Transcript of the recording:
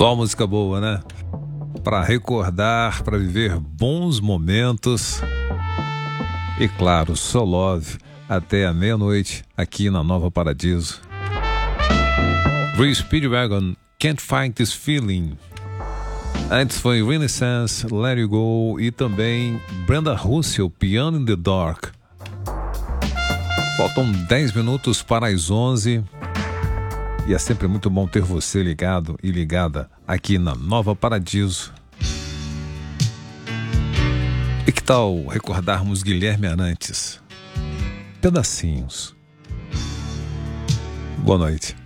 Só música boa, né? Para recordar, para viver bons momentos. E claro, só love até a meia-noite aqui na Nova Paradiso. Reese Speedwagon, Can't Fight This Feeling. Antes foi Renaissance, Let You Go e também Brenda Russell, Piano in the Dark. Faltam 10 minutos para as 11 e é sempre muito bom ter você ligado e ligada aqui na Nova Paradiso. E que tal recordarmos Guilherme Arantes? Pedacinhos. Boa noite.